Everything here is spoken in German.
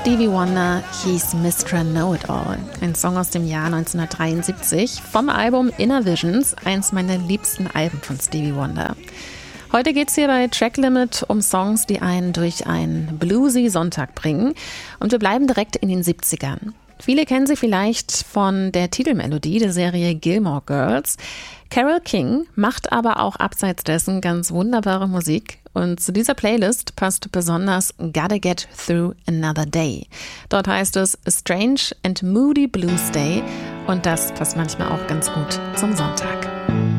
Stevie Wonder hieß Mr. Know-It-All, ein Song aus dem Jahr 1973 vom Album Inner Visions, eins meiner liebsten Alben von Stevie Wonder. Heute geht es hier bei Track Limit um Songs, die einen durch einen bluesy Sonntag bringen, und wir bleiben direkt in den 70ern. Viele kennen sie vielleicht von der Titelmelodie der Serie Gilmore Girls. Carole King macht aber auch abseits dessen ganz wunderbare Musik. Und zu dieser Playlist passt besonders Gotta Get Through Another Day. Dort heißt es A Strange and Moody Blues Day. Und das passt manchmal auch ganz gut zum Sonntag.